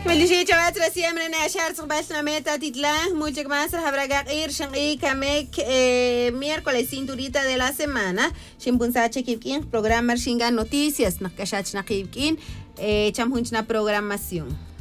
مليشي جوات رسيم لنا شهر صباحنا ميتا titlan mucho más habrá ir shangi kamek miércoles cinturita de la semana shimpunsache kipkin programa shinga noticias nakashach nakipkin chamhunchna programación